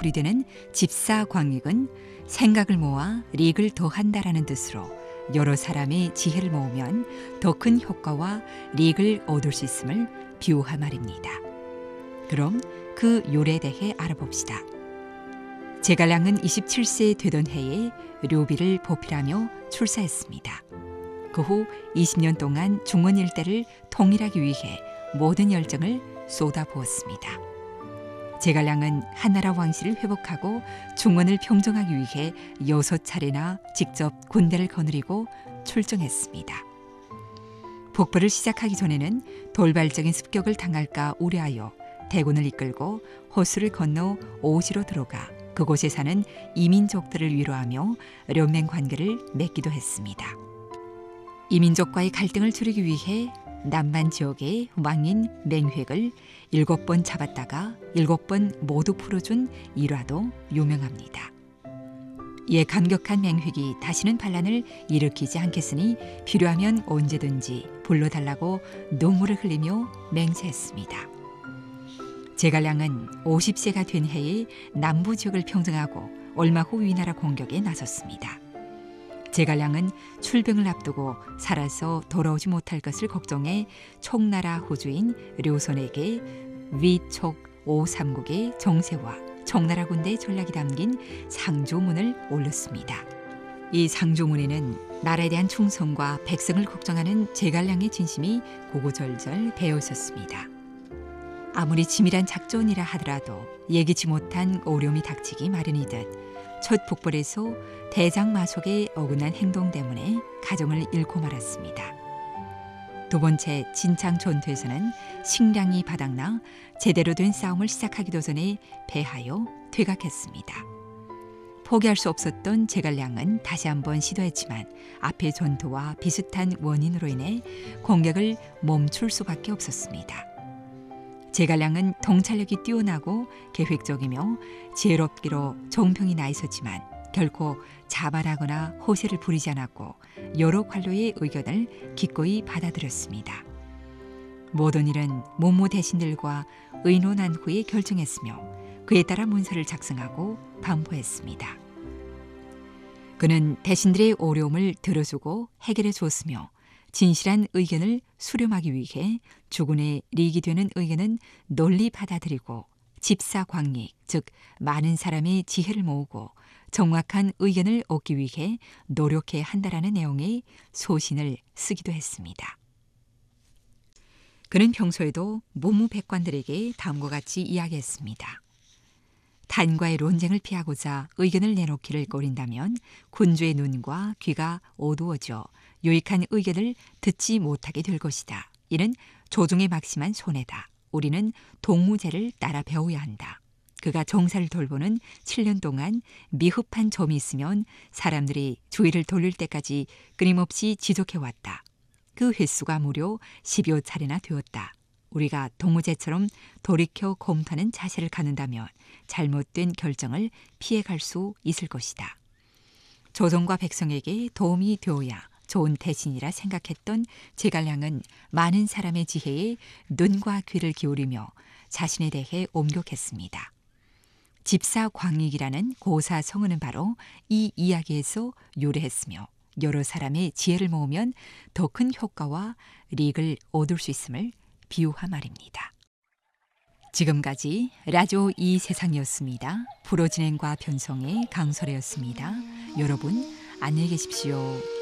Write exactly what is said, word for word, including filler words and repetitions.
풀이 되는 집사광익은 생각을 모아 릭을 더한다라는 뜻으로 여러 사람의 지혜를 모으면 더 큰 효과와 릭을 얻을 수 있음을 비유한 말입니다. 그럼 그 요래에 대해 알아봅시다. 제갈량은 이십칠 세 되던 해에 료비를 보필하며 출사했습니다. 그 후 이십 년 동안 중원 일대를 통일하기 위해 모든 열정을 쏟아부었습니다. 제갈량은 한나라 왕실을 회복하고 중원을 평정하기 위해 여섯 차례나 직접 군대를 거느리고 출정했습니다. 복부를 시작하기 전에는 돌발적인 습격을 당할까 우려하여 대군을 이끌고 호수를 건너 오시로 들어가 그곳에 사는 이민족들을 위로하며 연맹 관계를 맺기도 했습니다. 이민족과의 갈등을 줄이기 위해 남만 지역의 왕인 맹획을 일곱 번 잡았다가 일곱 번 모두 풀어준 일화도 유명합니다. 이에 감격한 맹획이 다시는 반란을 일으키지 않겠으니 필요하면 언제든지 불러달라고 눈물을 흘리며 맹세했습니다. 제갈량은 오십 세가 된 해에 남부 지역을 평정하고 얼마 후 위나라 공격에 나섰습니다. 제갈량은 출병을 앞두고 살아서 돌아오지 못할 것을 걱정해 총나라 호주인 료손에게 위촉 오삼국의 정세와 청나라 군대의 전략이 담긴 상조문을 올렸습니다. 이 상조문에는 나라에 대한 충성과 백성을 걱정하는 제갈량의 진심이 고고절절 배어 있었습니다. 아무리 치밀한 작전이라 하더라도 예기치 못한 어려움이 닥치기 마련이듯 첫 북벌에서 대장마속의 어긋난 행동 때문에 가정을 잃고 말았습니다. 두 번째 진창 전투에서는 식량이 바닥나 제대로 된 싸움을 시작하기도 전에 패하여 퇴각했습니다. 포기할 수 없었던 제갈량은 다시 한번 시도했지만 앞의 전투와 비슷한 원인으로 인해 공격을 멈출 수밖에 없었습니다. 제갈량은 통찰력이 뛰어나고 계획적이며 지혜롭기로 정평이 나 있었지만 결코 자발하거나 호세를 부리지 않았고 여러 관료의 의견을 기꺼이 받아들였습니다. 모든 일은 문무 대신들과 의논한 후에 결정했으며 그에 따라 문서를 작성하고 반포했습니다. 그는 대신들의 어려움을 들어주고 해결해 주었으며 진실한 의견을 수렴하기 위해 주군의 릭이 되는 의견은 널리 받아들이고 집사광익, 즉 많은 사람의 지혜를 모으고 정확한 의견을 얻기 위해 노력해야 한다라는 내용의 소신을 쓰기도 했습니다. 그는 평소에도 문무백관들에게 다음과 같이 이야기했습니다. 탄과의 논쟁을 피하고자 의견을 내놓기를 꺼린다면 군주의 눈과 귀가 어두워져 유익한 의견을 듣지 못하게 될 것이다. 이는 조종에 막심한 손해다. 우리는 동무제를 따라 배워야 한다. 그가 정사를 돌보는 칠 년 동안 미흡한 점이 있으면 사람들이 주의를 돌릴 때까지 끊임없이 지적해왔다. 그 횟수가 무려 십여 차례나 되었다. 우리가 동무제처럼 돌이켜 검토하는 자세를 갖는다면 잘못된 결정을 피해갈 수 있을 것이다. 조정과 백성에게 도움이 되어야 좋은 대신이라 생각했던 제갈량은 많은 사람의 지혜에 눈과 귀를 기울이며 자신에 대해 옴격했습니다. 집사광익이라는 고사 성어는 바로 이 이야기에서 유래했으며 여러 사람의 지혜를 모으면 더 큰 효과와 릭을 얻을 수 있음을 비유한 말입니다. 지금까지 라디오 이 세상이었습니다. 프로 진행과 편성의 강설혜였습니다. 여러분 안녕히 계십시오.